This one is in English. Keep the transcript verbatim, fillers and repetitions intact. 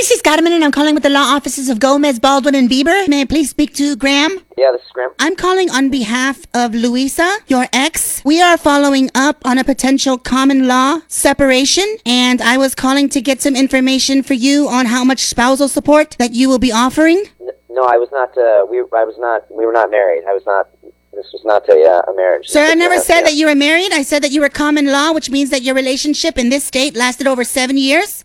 this is Carmen, and I'm calling with the law offices of Gomez, Baldwin, and Bieber. May I please speak to Graham? Yeah, this is Graham. I'm calling on behalf of Luisa, your ex. We are following up on a potential common law separation, and I was calling to get some information for you on how much spousal support that you will be offering. N- No, I was not. Uh, we. I was not. We were not married. I was not. This was not a, uh, a marriage. Sir, I never Yeah, said yeah. that you were married. I said that you were common law, which means that your relationship in this state lasted over seven years.